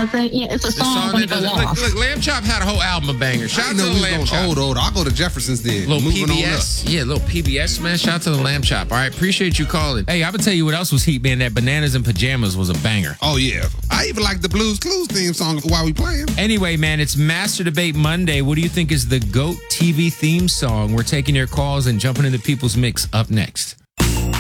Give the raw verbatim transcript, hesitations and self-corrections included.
doesn't. Yeah, it's a The song, song when that it go doesn't. Look, off. look, Lamb Chop had a whole album of bangers. Shout I out know to the we Lamb going Chop. old, old. I'll go to Jefferson's then. Little Moving P B S. Yeah, little P B S, man. Shout out to the Lamb Chop. All right, appreciate you calling. Hey, I'm gonna tell you what else was heat, man. That Bananas in Pajamas was a banger. on. Oh, yeah. I even like the Blues Clues theme song while we playing. Anyway, man, it's Master Debate Monday. What do you think is the GOAT T V theme song? We're taking your calls and jumping into people's mix up next.